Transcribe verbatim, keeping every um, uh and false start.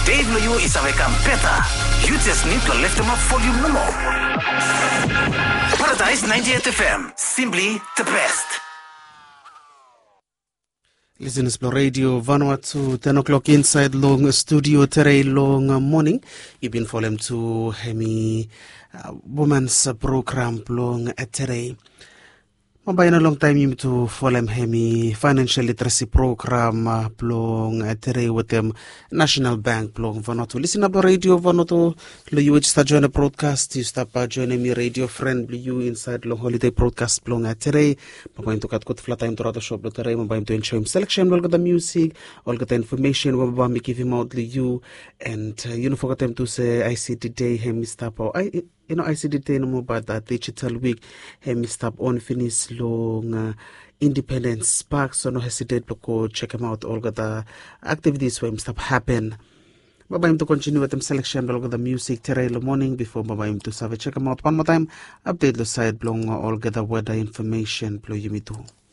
Dave Loyo is our campeta. You just need to lift them up volume no more. Paradise ninety-eight F M, simply the best. Listen to Radio Vanuatu, ten o'clock inside long studio, today long morning. You've been following to Hemi uh, Women's program long today. Mabay na long time yung to follow Hemi financial literacy program uh, plong uh, today with them National Bank plong Vanuatu. Listen up Radio Vanuatu. Lo you which start join a broadcast. You start uh, join me radio friend you inside long holiday broadcast plong uh, today. Mabay to cut cut flat time to rata shop lo today. Mabay to enjoy him selection. All got the music. All got the information. Mabay me give him out you and uh, you know forgot them to say I C T day Hemi stop or I. You know, I C D T no more about that digital week. Hey, Mister on finish long uh, Independence Park. So no hesitate to go check them out. All got the activities where Mister happen. Bye to continue with them selection. All got the music today in the morning before bye to serve check them out one more time. Update the side blong all got the weather information. Blow you me too.